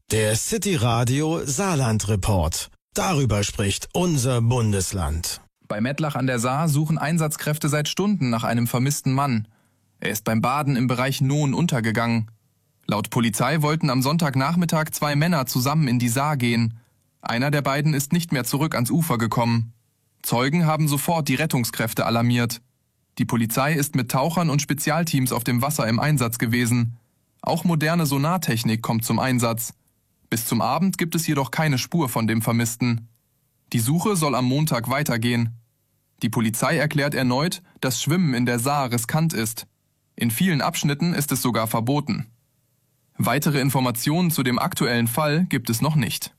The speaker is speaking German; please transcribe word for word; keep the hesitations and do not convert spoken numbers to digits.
Der City Radio Saarland Report. Darüber spricht unser Bundesland. Bei Mettlach an der Saar suchen Einsatzkräfte seit Stunden nach einem vermissten Mann. Er ist beim Baden im Bereich Nohn untergegangen. Laut Polizei wollten am Sonntagnachmittag zwei Männer zusammen in die Saar gehen. Einer der beiden ist nicht mehr zurück ans Ufer gekommen. Zeugen haben sofort die Rettungskräfte alarmiert. Die Polizei ist mit Tauchern und Spezialteams auf dem Wasser im Einsatz gewesen. Auch moderne Sonartechnik kommt zum Einsatz. Bis zum Abend gibt es jedoch keine Spur von dem Vermissten. Die Suche soll am Montag weitergehen. Die Polizei erklärt erneut, dass Schwimmen in der Saar riskant ist. In vielen Abschnitten ist es sogar verboten. Weitere Informationen zu dem aktuellen Fall gibt es noch nicht.